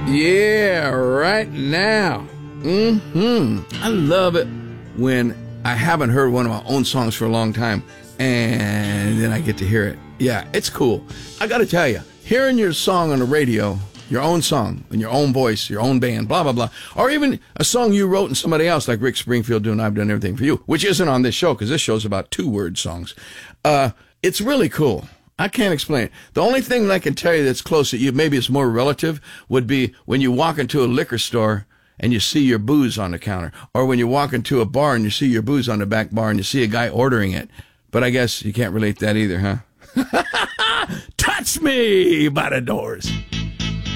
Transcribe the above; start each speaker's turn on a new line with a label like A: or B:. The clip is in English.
A: Yeah, right now. I love it when I haven't heard one of my own songs for a long time, and then I get to hear it. Yeah, it's cool. I got to tell you, hearing your song on the radio, your own song, in your own voice, your own band, blah, blah, blah, or even a song you wrote and somebody else, like Rick Springfield doing I've Done Everything for You, which isn't on this show, because this show's about 2-word songs. It's really cool. I can't explain it. The only thing that I can tell you that's close to you, maybe it's more relative, would be when you walk into a liquor store and you see your booze on the counter, or when you walk into a bar and you see your booze on the back bar and you see a guy ordering it. But I guess you can't relate that either, huh? Touch Me by the Doors.